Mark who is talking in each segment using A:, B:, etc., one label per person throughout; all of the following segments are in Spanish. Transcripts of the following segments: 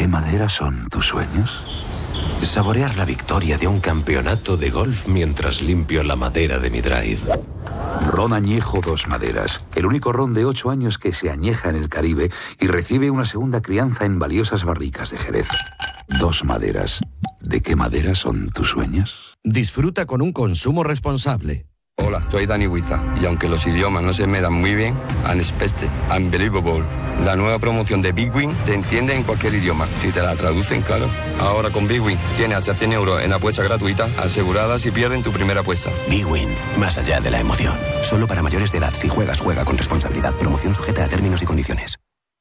A: madera son tus sueños?
B: Saborear la victoria de un campeonato de golf mientras limpio la madera de mi drive.
A: Ron Añejo Dos Maderas, el único ron de 8 años que se añeja en el Caribe y recibe una segunda crianza en valiosas barricas de Jerez. Dos Maderas. ¿De qué madera son tus sueños?
C: Disfruta con un consumo responsable.
D: Hola, soy Dani Huiza y aunque los idiomas no se me dan muy bien, unexpected, unbelievable. La nueva promoción de Big Win te entiende en cualquier idioma, si te la traducen, claro. Ahora con Big Win tienes hasta 100 euros en apuesta gratuita, asegurada si pierden tu primera apuesta.
E: Big Win, más allá de la emoción. Solo para mayores de edad. Si juegas, juega con responsabilidad. Promoción sujeta a términos y condiciones.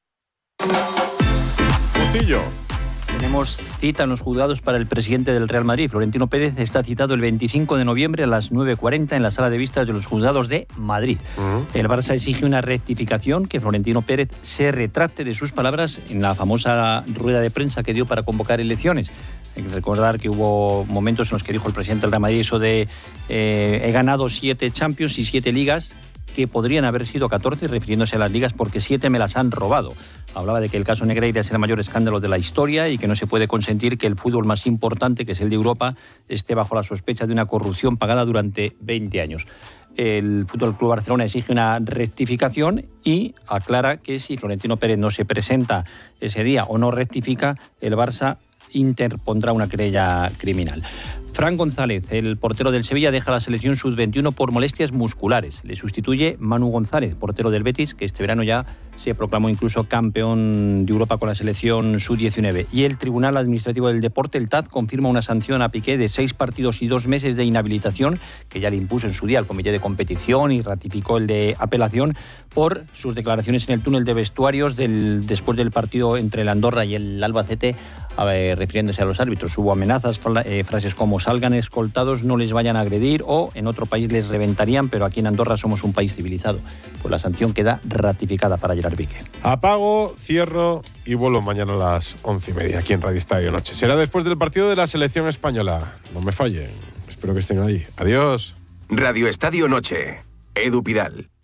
F: Bustillo.
G: Tenemos cita en los juzgados para el presidente del Real Madrid. Florentino Pérez está citado el 25 de noviembre a las 9:40 en la sala de vistas de los juzgados de Madrid. El Barça exige una rectificación, que Florentino Pérez se retracte de sus palabras en la famosa rueda de prensa que dio para convocar elecciones. Hay que recordar que hubo momentos en los que dijo el presidente del Real Madrid eso de he ganado 7 Champions y 7 Ligas, que podrían haber sido 14, refiriéndose a las ligas, porque 7 me las han robado. Hablaba de que el caso Negreira es el mayor escándalo de la historia y que no se puede consentir que el fútbol más importante, que es el de Europa, esté bajo la sospecha de una corrupción pagada durante 20 años. El Fútbol Club Barcelona exige una rectificación y aclara que si Florentino Pérez no se presenta ese día o no rectifica, el Barça interpondrá una querella criminal. Fran González, el portero del Sevilla, deja la selección sub-21 por molestias musculares. Le sustituye Manu González, portero del Betis, que este verano ya se proclamó incluso campeón de Europa con la selección sub-19. Y el Tribunal Administrativo del Deporte, el TAD, confirma una sanción a Piqué de 6 partidos y 2 meses de inhabilitación, que ya le impuso en su día el comité de competición y ratificó el de apelación, por sus declaraciones en el túnel de vestuarios después del partido entre el Andorra y el Albacete, refiriéndose a los árbitros. Hubo amenazas, frases como salgan escoltados, no les vayan a agredir, o en otro país les reventarían, pero aquí en Andorra somos un país civilizado. Pues la sanción queda ratificada para Gerard Piqué.
F: Apago, cierro y vuelvo mañana a las 11:30 aquí en Radio Estadio Noche. Será después del partido de la selección española. No me fallen. Espero que estén ahí. Adiós.
H: Radio Estadio Noche. Edu Pidal.